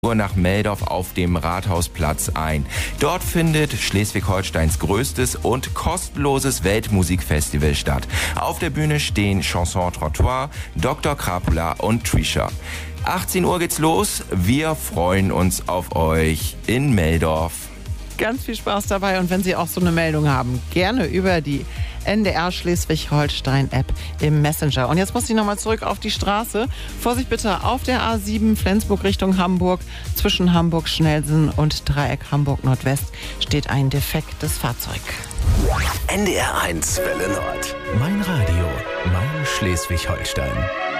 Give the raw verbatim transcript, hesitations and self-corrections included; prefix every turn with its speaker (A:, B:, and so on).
A: Uhr nach Meldorf auf dem Rathausplatz ein. Dort findet Schleswig-Holsteins größtes und kostenloses Weltmusikfestival statt. Auf der Bühne stehen Chanson Trottoir, Doktor Krapula und Trisha. achtzehn Uhr geht's los. Wir freuen uns auf euch in Meldorf.
B: Ganz viel Spaß dabei und wenn Sie auch so eine Meldung haben, gerne über die N D R Schleswig-Holstein-App im Messenger. Und jetzt muss ich nochmal zurück auf die Straße. Vorsicht bitte auf der A sieben Flensburg Richtung Hamburg. Zwischen Hamburg-Schnellsen und Dreieck Hamburg-Nordwest steht ein defektes Fahrzeug.
C: N D R eins Welle Nord. Mein Radio, mein Schleswig-Holstein.